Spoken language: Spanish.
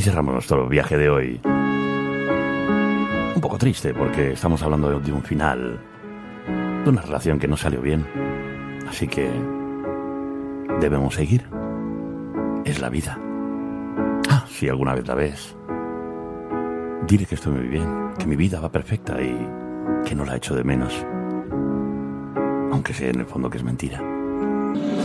cerramos nuestro viaje de hoy. Un poco triste porque estamos hablando de un final, de una relación que no salió bien. Así que debemos seguir. Es la vida. Si alguna vez la ves, dile que estoy muy bien, que mi vida va perfecta y que no la echo de menos. Aunque sé en el fondo que es mentira.